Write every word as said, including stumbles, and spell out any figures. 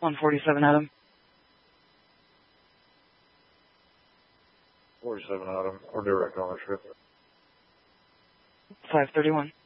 one forty-seven Adam. forty-seven Adam, or direct ownership. five thirty-one.